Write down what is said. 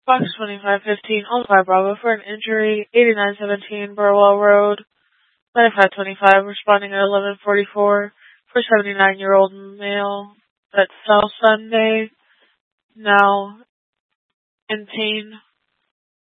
Box 2515, Old Bravo for an injury, 8917 Burwell Road, 9525, responding at 1144 for 79-year-old male that fell Sunday, now in pain.